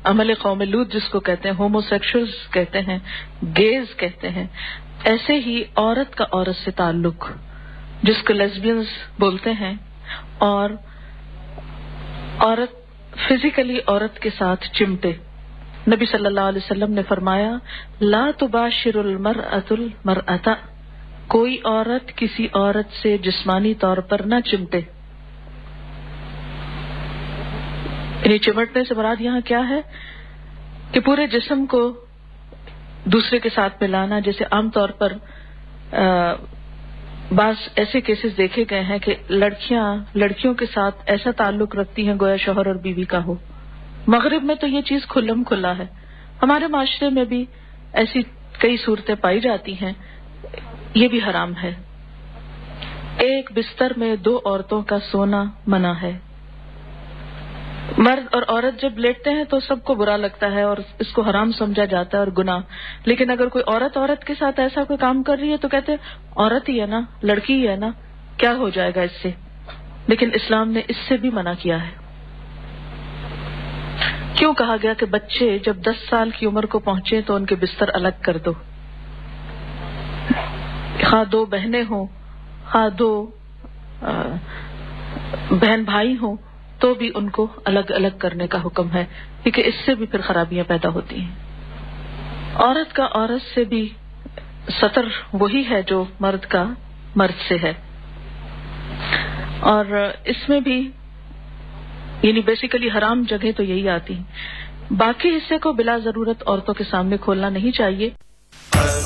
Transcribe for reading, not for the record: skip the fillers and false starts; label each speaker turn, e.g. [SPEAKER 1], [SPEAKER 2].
[SPEAKER 1] عمل قوم لوط جس کو کہتے ہیں، ہومو سیکشولز کہتے ہیں، گیز کہتے ہیں، ایسے ہی عورت کا عورت سے تعلق جس کو لیسبینز بولتے ہیں، اور عورت فزیکلی عورت کے ساتھ چمٹے. نبی صلی اللہ علیہ وسلم نے فرمایا لا تباشر المرأة المرأة، کوئی عورت کسی عورت سے جسمانی طور پر نہ چمٹے. یعنی چمٹنے سے مراد یہاں کیا ہے کہ پورے جسم کو دوسرے کے ساتھ ملانا. جیسے عام طور پر بعض ایسے کیسز دیکھے گئے ہیں کہ لڑکیاں لڑکیوں کے ساتھ ایسا تعلق رکھتی ہیں گویا شوہر اور بیوی کا ہو. مغرب میں تو یہ چیز کھلم کھلا ہے، ہمارے معاشرے میں بھی ایسی کئی صورتیں پائی جاتی ہیں. یہ بھی حرام ہے. ایک بستر میں دو عورتوں کا سونا منع ہے. مرد اور عورت جب لیٹتے ہیں تو سب کو برا لگتا ہے اور اس کو حرام سمجھا جاتا ہے اور گناہ. لیکن اگر کوئی عورت عورت کے ساتھ ایسا کوئی کام کر رہی ہے تو کہتے ہیں عورت ہی ہے نا، لڑکی ہی ہے نا، کیا ہو جائے گا اس سے. لیکن اسلام نے اس سے بھی منع کیا ہے. کیوں کہا گیا کہ بچے جب 10 سال کی عمر کو پہنچے تو ان کے بستر الگ کر دو. خواہ دو بہنیں ہوں، خواہ دو بہن بھائی ہوں، تو بھی ان کو الگ الگ کرنے کا حکم ہے، کیونکہ اس سے بھی پھر خرابیاں پیدا ہوتی ہیں. عورت کا عورت سے بھی ستر وہی ہے جو مرد کا مرد سے ہے. اور اس میں بھی یعنی بیسیکلی حرام جگہ تو یہی آتی ہیں. باقی حصے کو بلا ضرورت عورتوں کے سامنے کھولنا نہیں چاہیے.